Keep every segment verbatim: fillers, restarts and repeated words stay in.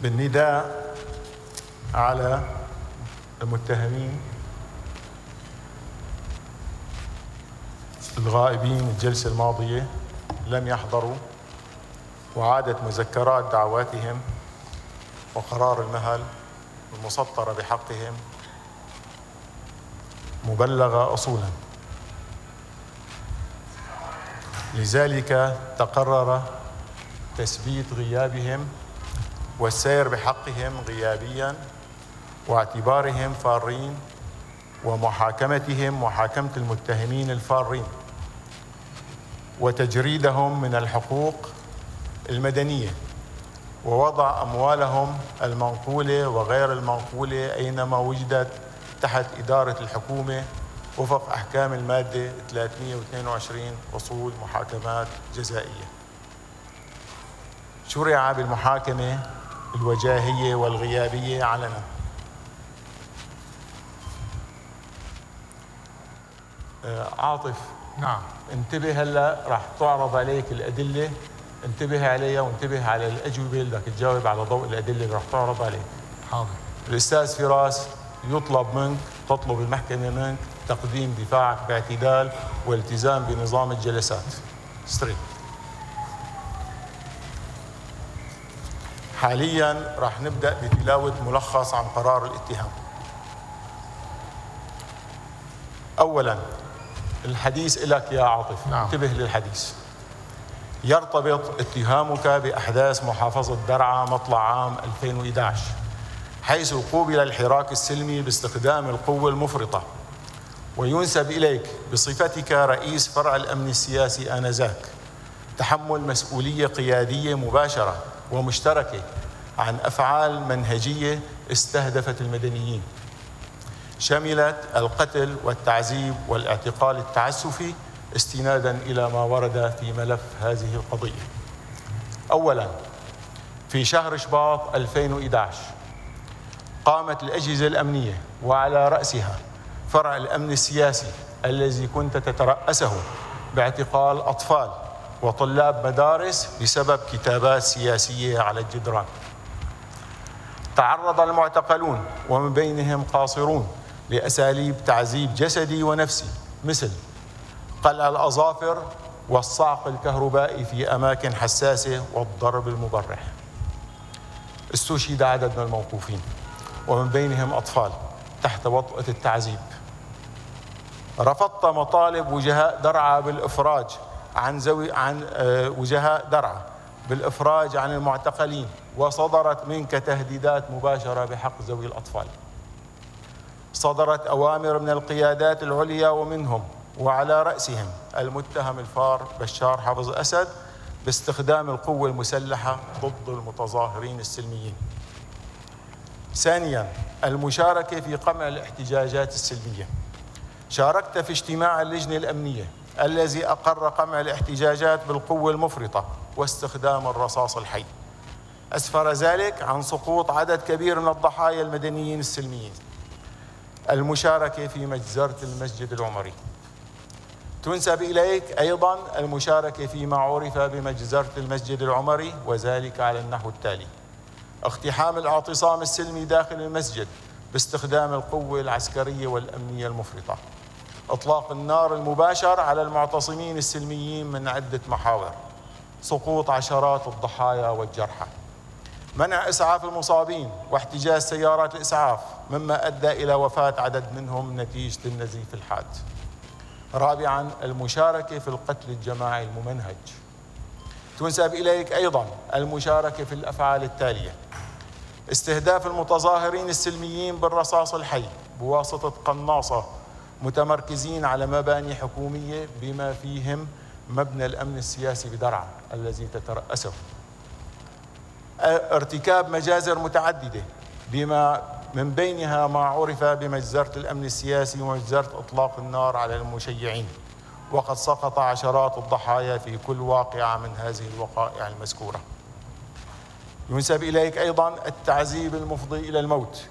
بالنداء على المتهمين الغائبين الجلسة الماضية لم يحضروا، وعادت مذكرات دعواتهم وقرار المهل المسطرة بحقهم مبلغة أصولاً. لذلك تقرر تثبيت غيابهم والسير بحقهم غيابياً واعتبارهم فارين ومحاكمتهم محاكمة المتهمين الفارين وتجريدهم من الحقوق المدنية ووضع أموالهم المنقولة وغير المنقولة أينما وجدت تحت إدارة الحكومة وفق أحكام المادة ثلاثمئة واثنين وعشرين أصول محاكمات جزائية. شرع بالمحاكمة الوجاهية والغيابية علنا. عاطف، نعم، انتبه هلا راح تعرض عليك الأدلة، انتبه عليها وانتبه على الأجوبة اللي بدك تجاوب على ضوء الأدلة اللي راح تعرض عليك. حاضر. الأستاذ فراس يطلب منك، تطلب المحكمة منك تقديم دفاعك باعتدال والتزام بنظام الجلسات. ستريت. حاليا راح نبدأ بتلاوة ملخص عن قرار الاتهام. أولا الحديث لك يا عاطف. نعم. انتبه للحديث. يرتبط اتهامك بأحداث محافظة درعا مطلع عام ألفين وإحدى عشر، حيث قوبل الحراك السلمي باستخدام القوة المفرطة، وينسب إليك بصفتك رئيس فرع الأمن السياسي آنذاك تحمل مسؤولية قيادية مباشرة ومشتركة عن أفعال منهجية استهدفت المدنيين، شملت القتل والتعذيب والاعتقال التعسفي استناداً إلى ما ورد في ملف هذه القضية. أولاً، في شهر شباط ألفين وإحدى عشر قامت الأجهزة الأمنية وعلى رأسها فرع الأمن السياسي الذي كنت تترأسه باعتقال أطفال وطلاب مدارس بسبب كتابات سياسية على الجدران. تعرض المعتقلون ومن بينهم قاصرون لأساليب تعذيب جسدي ونفسي مثل قلع الأظافر والصعق الكهربائي في أماكن حساسة والضرب المبرح. استشهد عدد من الموقوفين ومن بينهم أطفال تحت وطأة التعذيب. رفضت مطالب وجهاء درعا بالإفراج عن زوي عن وجهاء درعا بالإفراج عن المعتقلين، وصدرت منك تهديدات مباشرة بحق ذوي الأطفال. صدرت أوامر من القيادات العليا ومنهم وعلى رأسهم المتهم الفار بشار حافظ أسد باستخدام القوة المسلحة ضد المتظاهرين السلميين. ثانياً، المشاركة في قمع الاحتجاجات السلمية. شاركت في اجتماع اللجنة الأمنية الذي أقر قمع الاحتجاجات بالقوة المفرطة واستخدام الرصاص الحي، أسفر ذلك عن سقوط عدد كبير من الضحايا المدنيين السلميين. المشاركة في مجزرة المسجد العمري. تنسب إليك أيضاً المشاركة فيما عرف بمجزرة المسجد العمري، وذلك على النحو التالي: اقتحام الاعتصام السلمي داخل المسجد باستخدام القوة العسكرية والأمنية المفرطة، إطلاق النار المباشر على المعتصمين السلميين من عدة محاور، سقوط عشرات الضحايا والجرحى، منع إسعاف المصابين واحتجاز سيارات الإسعاف مما أدى إلى وفاة عدد منهم نتيجة النزيف الحاد. رابعاً، المشاركة في القتل الجماعي الممنهج. تنسب إليك أيضاً المشاركة في الأفعال التالية: استهداف المتظاهرين السلميين بالرصاص الحي بواسطة قناصة متمركزين على مباني حكومية بما فيهم مبنى الأمن السياسي بدرعا الذي تترأسه. ارتكاب مجازر متعددة بما من بينها ما عرف بمجزرة الأمن السياسي ومجزرة إطلاق النار على المشيعين، وقد سقط عشرات الضحايا في كل واقعة من هذه الوقائع المذكورة. ينسب إليك أيضاً التعذيب المفضي إلى الموت،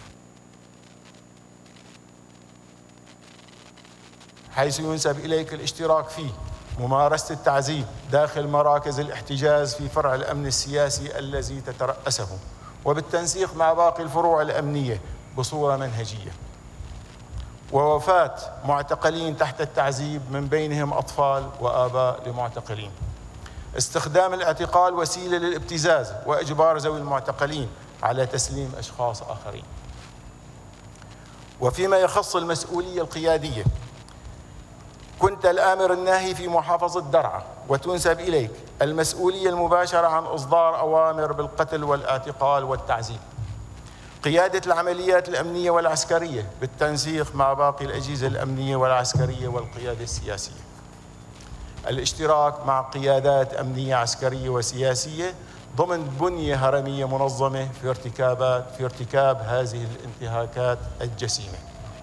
حيث ينسب إليك الاشتراك في ممارسة التعذيب داخل مراكز الاحتجاز في فرع الأمن السياسي الذي تترأسه، وبالتنسيق مع باقي الفروع الأمنية بصورة منهجية. ووفاة معتقلين تحت التعذيب من بينهم أطفال وآباء لمعتقلين. استخدام الاعتقال وسيلة للابتزاز وإجبار ذوي المعتقلين على تسليم أشخاص آخرين. وفيما يخص المسؤولية القيادية، كنت الآمر الناهي في محافظة درعا، وتنسب إليك المسؤولية المباشرة عن إصدار أوامر بالقتل والاعتقال والتعذيب، قيادة العمليات الأمنية والعسكرية بالتنسيق مع باقي الأجهزة الأمنية والعسكرية والقيادة السياسية، الاشتراك مع قيادات أمنية عسكرية وسياسية ضمن بنية هرمية منظمة في ارتكابات في ارتكاب هذه الانتهاكات الجسيمة.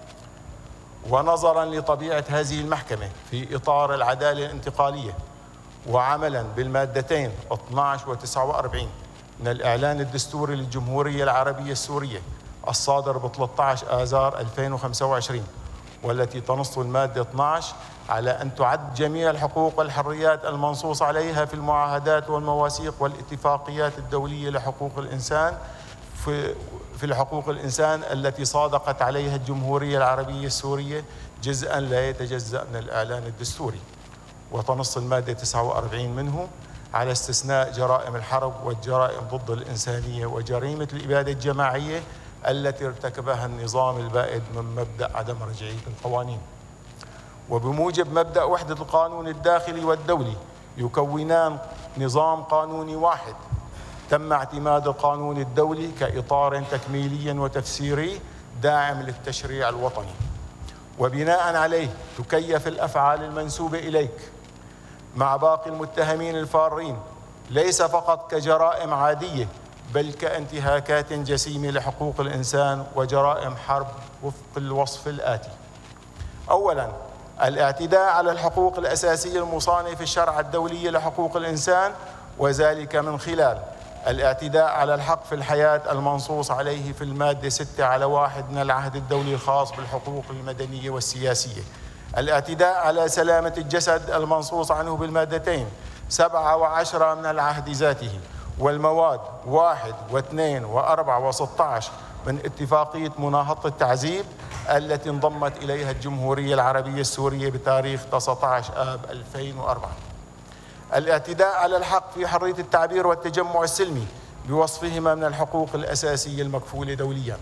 ونظرا لطبيعة هذه المحكمة في إطار العدالة الانتقالية، وعملا بالمادتين اثني عشر و تسعة وأربعين من الإعلان الدستوري للجمهورية العربية السورية الصادر ب ثلاثة عشر آذار ألفين وخمسة وعشرين، والتي تنص المادة اثني عشر على أن تعد جميع الحقوق والحريات المنصوص عليها في المعاهدات والمواثيق والاتفاقيات الدولية لحقوق الإنسان في في الحقوق الإنسان التي صادقت عليها الجمهورية العربية السورية جزءاً لا يتجزأ من الإعلان الدستوري. وتنص المادة تسعة وأربعين منه على استثناء جرائم الحرب والجرائم ضد الإنسانية وجريمة الإبادة الجماعية التي ارتكبها النظام البائد من مبدأ عدم رجعية القوانين. وبموجب مبدأ وحدة القانون الداخلي والدولي يكونان نظام قانوني واحد، تم اعتماد القانون الدولي كإطار تكميلي وتفسيري داعم للتشريع الوطني، وبناء عليه تكيف الأفعال المنسوبة إليك مع باقي المتهمين الفارين ليس فقط كجرائم عادية، بل كانتهاكات جسيمة لحقوق الإنسان وجرائم حرب وفق الوصف الآتي: أولاً، الاعتداء على الحقوق الأساسية المصانة في الشرع الدولي لحقوق الإنسان، وذلك من خلال الاعتداء على الحق في الحياة المنصوص عليه في المادة ستة على واحد من العهد الدولي الخاص بالحقوق المدنية والسياسية، الاعتداء على سلامة الجسد المنصوص عنه بالمادتين سبعة وعشرة من العهد ذاته، والمواد واحد واثنين وأربعة وستة عشر من اتفاقية مناهضة التعذيب التي انضمت إليها الجمهورية العربية السورية بتاريخ تسعة عشر آب ألفين وأربعة. الاعتداء على الحق في حرية التعبير والتجمع السلمي بوصفهما من الحقوق الأساسية المكفولة دوليا.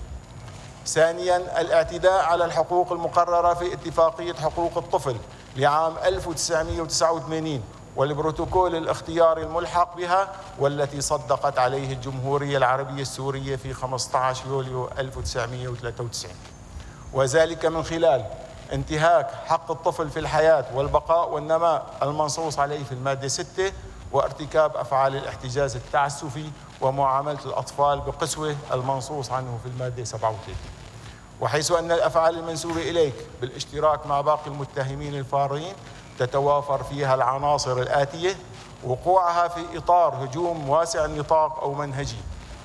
ثانيا، الاعتداء على الحقوق المقررة في اتفاقية حقوق الطفل لعام ألف وتسعمائة وتسعة وثمانين والبروتوكول الاختياري الملحق بها، والتي صدقت عليه الجمهورية العربية السورية في خمسة عشر يوليو ألف وتسعمائة وثلاثة وتسعين، وذلك من خلال انتهاك حق الطفل في الحياة والبقاء والنماء المنصوص عليه في المادة ستة، وارتكاب أفعال الاحتجاز التعسفي ومعاملة الأطفال بقسوة المنصوص عنه في المادة سبعة وثلاثين. وحيث أن الأفعال المنسوبة إليك بالاشتراك مع باقي المتهمين الفارين تتوافر فيها العناصر الآتية: وقوعها في إطار هجوم واسع النطاق أو منهجي،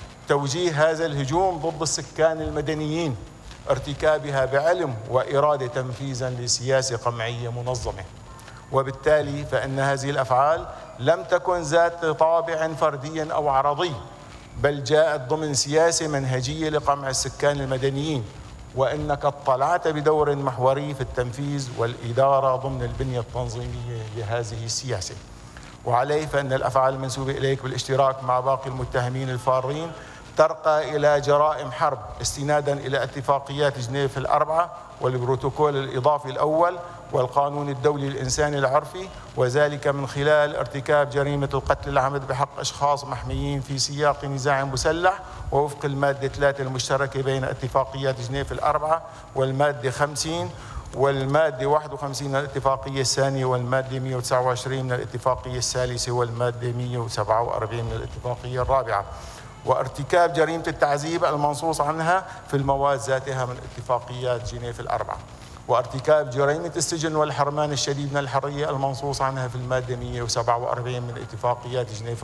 توجيه هذا الهجوم ضد السكان المدنيين، ارتكابها بعلم وإرادة تنفيذا لسياسة قمعية منظمة. وبالتالي فإن هذه الأفعال لم تكن ذات طابع فردي أو عرضي، بل جاءت ضمن سياسة منهجية لقمع السكان المدنيين، وإنك اطلعت بدور محوري في التنفيذ والإدارة ضمن البنية التنظيمية لهذه السياسة. وعليه فإن الأفعال المنسوبة إليك بالاشتراك مع باقي المتهمين الفارين ترقى إلى جرائم حرب استنادا إلى اتفاقيات جنيف الأربعة والبروتوكول الإضافي الأول والقانون الدولي الإنساني العرفي، وذلك من خلال ارتكاب جريمة القتل العمد بحق أشخاص محميين في سياق نزاع مسلح ووفق المادة ثلاثة المشتركة بين اتفاقيات جنيف الأربعة والمادة خمسين والمادة واحد وخمسين من الاتفاقية الثانية والمادة مئة وتسعة وعشرين من الاتفاقية الثالثة والمادة مئة وسبعة وأربعين من الاتفاقية الرابعة، وارتكاب جريمة التعذيب المنصوص عنها في المواد ذاتها من اتفاقيات جنيف الأربعة، وارتكاب جريمة السجن والحرمان الشديد من الحرية المنصوص عنها في المادة مئة وسبعة وأربعين من اتفاقيات جنيف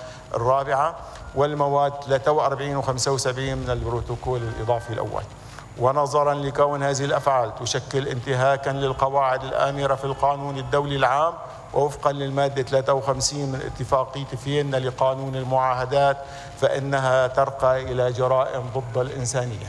الرابعة والمواد ثلاثة وأربعين وخمسة وسبعين من البروتوكول الإضافي الأول. ونظرا لكون هذه الأفعال تشكل انتهاكا للقواعد الآمرة في القانون الدولي العام ووفقا للمادة ثلاثة وخمسين من اتفاقية فيينا لقانون المعاهدات فإنها ترقى إلى جرائم ضد الإنسانية.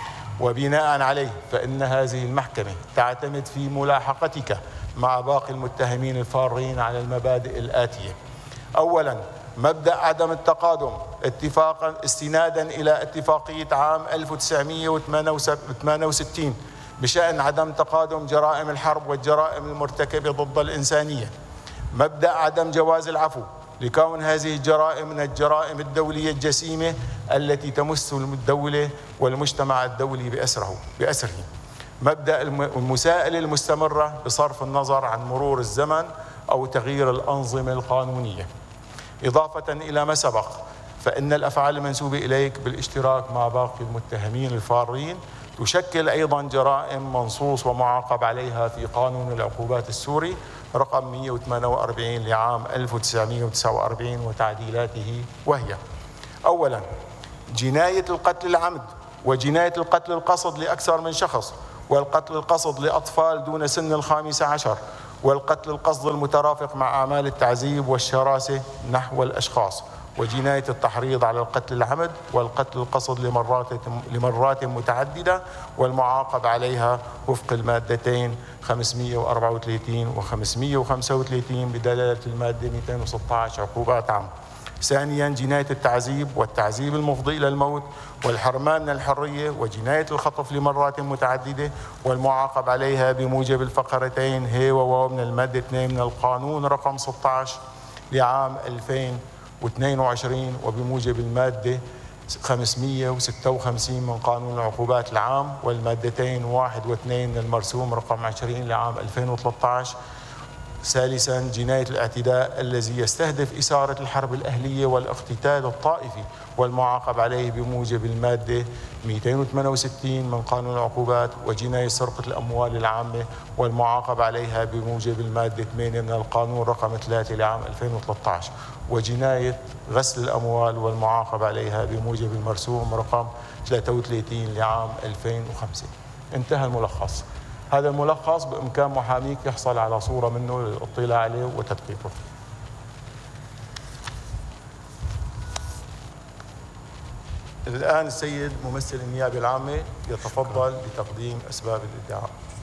وبناء عليه فإن هذه المحكمة تعتمد في ملاحقتك مع باقي المتهمين الفارين على المبادئ الآتية: أولاً، مبدأ عدم التقادم اتفاقا استنادا إلى اتفاقية عام ألف وتسعمئة وثمانية وستين بشأن عدم تقادم جرائم الحرب والجرائم المرتكبة ضد الإنسانية. مبدأ عدم جواز العفو لكون هذه الجرائم من الجرائم الدولية الجسيمة التي تمس الدولة والمجتمع الدولي بأسره بأسره. مبدأ المساءلة المستمرة بصرف النظر عن مرور الزمن أو تغيير الأنظمة القانونية. إضافة إلى ما سبق فإن الأفعال المنسوبة إليك بالاشتراك مع باقي المتهمين الفارين تشكل أيضا جرائم منصوص ومعاقب عليها في قانون العقوبات السوري رقم مئة وثمانية وأربعين لعام ألف وتسعمئة وتسعة وأربعين وتعديلاته، وهي: أولا، جناية القتل العمد وجناية القتل القصد لأكثر من شخص، والقتل القصد لأطفال دون سن الخامسة عشر، والقتل القصد المترافق مع أعمال التعذيب والشراسة نحو الأشخاص، وجناية التحريض على القتل العمد والقتل القصد لمرات لمرات متعددة والمعاقب عليها وفق المادتين خمسمئة وأربعة وثلاثين و خمسمئة وخمسة وثلاثين بدلالة المادة مئتين وستة عشر عقوبات عام. ثانيا، جناية التعذيب والتعذيب المفضي إلى الموت والحرمان من الحرية وجناية الخطف لمرات متعددة والمعاقب عليها بموجب الفقرتين ه وواو من المادة اثنين من القانون رقم ستة عشر لعام ألفين واثنين وعشرين وبموجب المادة خمسمئة وستة وخمسين من قانون العقوبات العام والمادتين واحد واثنين من المرسوم رقم عشرين لعام ألفين وثلاثة عشر. ثالثا، جناية الاعتداء الذي يستهدف إثارة الحرب الأهلية والاقتتال الطائفي والمعاقب عليه بموجب المادة مئتين وثمانية وستين من قانون العقوبات، وجناية سرقة الأموال العامة والمعاقب عليها بموجب المادة ثمانية من القانون رقم ثلاثة لعام ألفين وثلاثة عشر، وجناية غسل الأموال والمعاقب عليها بموجب المرسوم رقم ثلاثة وثلاثين لعام ألفين وخمسة. انتهى الملخص. هذا الملخص بإمكان محاميك يحصل على صورة منه للاطلاع عليه وتدقيقه. الآن السيد ممثل النيابة العامة يتفضل بتقديم أسباب الادعاء.